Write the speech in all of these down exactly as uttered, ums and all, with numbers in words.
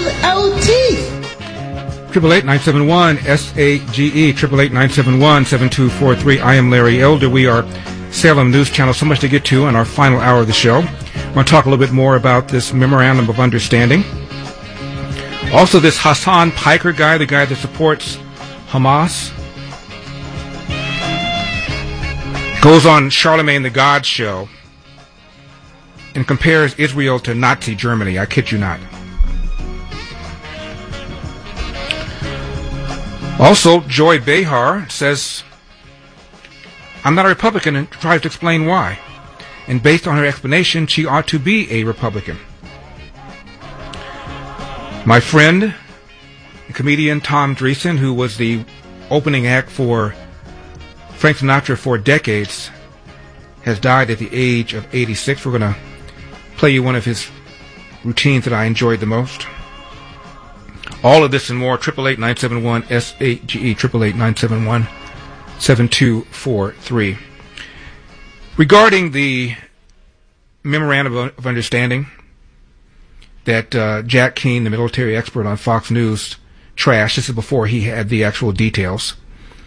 our teeth. Triple eight nine seven one S A G E. Triple eight nine seven one seven two four three. I am Larry Elder. We are Salem News Channel. So much to get to in our final hour of the show. I want to talk a little bit more about this memorandum of understanding. Also, this Hassan Piker guy, the guy that supports Hamas, goes on Charlemagne the God show and compares Israel to Nazi Germany. I kid you not. Also, Joy Behar says, I'm not a Republican, and tries to explain why. And based on her explanation, she ought to be a Republican. My friend, the comedian Tom Dreesen, who was the opening act for Frank Sinatra for decades, has died at the age of eighty-six. We're going to play you one of his routines that I enjoyed the most. All of this and more, triple eight nine seven one S A G E, triple eight nine seven one seven two four three. Regarding the memorandum of understanding that uh, Jack Keane, the military expert on Fox News, trashed. This is before he had the actual details.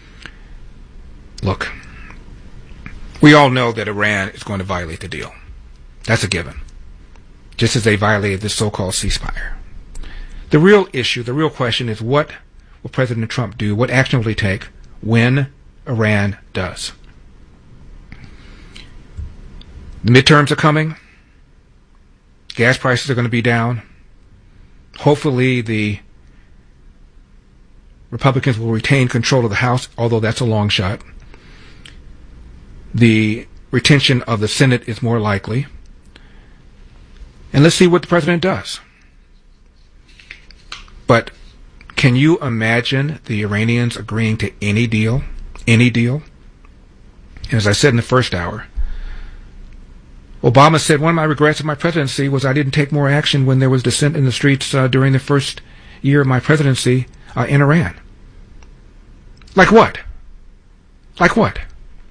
Look, we all know that Iran is going to violate the deal. That's a given. Just as they violated this so-called ceasefire. The real issue, the real question is, what will President Trump do? What action will he take when Iran does? The midterms are coming. Gas prices are going to be down. Hopefully the Republicans will retain control of the House, although that's a long shot. The retention of the Senate is more likely. And let's see what the president does. But can you imagine the Iranians agreeing to any deal? Any deal? And as I said in the first hour, Obama said, one of my regrets of my presidency was I didn't take more action when there was dissent in the streets uh, during the first year of my presidency uh, in Iran. Like what? Like what?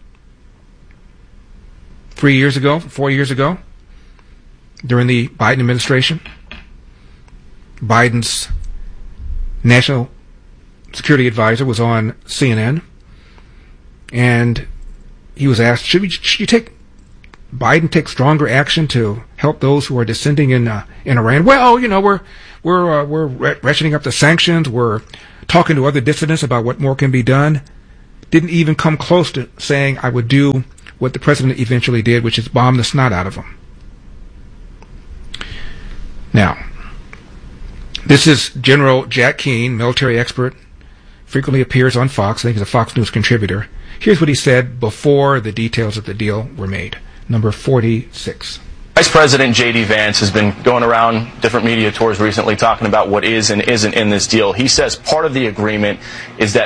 Three years ago, four years ago, during the Biden administration, Biden's national security advisor was on C N N, and he was asked, should, we, should you take Biden take stronger action to help those who are dissenting in uh, in Iran? Well, you know, we're we're uh, we're ratcheting up the sanctions. We're talking to other dissidents about what more can be done. Didn't even come close to saying I would do what the president eventually did, which is bomb the snot out of them. Now, this is General Jack Keane, military expert, frequently appears on Fox. I think he's a Fox News contributor. Here's what he said before the details of the deal were made. Number forty-six. Vice President J D Vance has been going around different media tours recently talking about what is and isn't in this deal. He says part of the agreement is that